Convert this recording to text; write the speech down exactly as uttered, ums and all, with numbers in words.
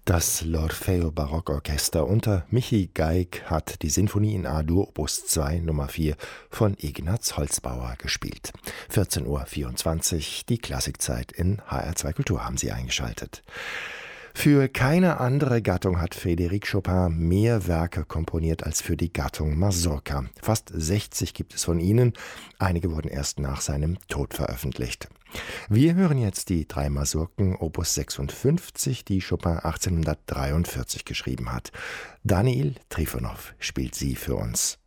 Das L'Orfeo Barockorchester unter Michi Geig hat die Sinfonie in A-Dur Opus zwei Nummer vier von Ignaz Holzbauer gespielt. vierzehn Uhr vierundzwanzig, die Klassikzeit in H R zwei Kultur haben Sie eingeschaltet. Für keine andere Gattung hat Frédéric Chopin mehr Werke komponiert als für die Gattung Mazurka. Fast sechzig gibt es von ihnen, einige wurden erst nach seinem Tod veröffentlicht. Wir hören jetzt die drei Masurken Opus sechsundfünfzig, die Chopin achtzehnhundertdreiundvierzig geschrieben hat. Daniil Trifonov spielt sie für uns.